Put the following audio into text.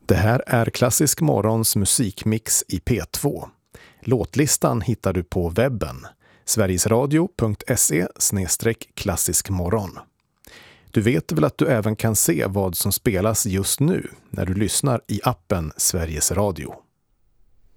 Det här är Klassisk Morgons musikmix i P2. Låtlistan hittar du på webben, sverigesradio.se/klassiskmorgon. Du vet väl att du även kan se vad som spelas just nu när du lyssnar i appen Sveriges Radio.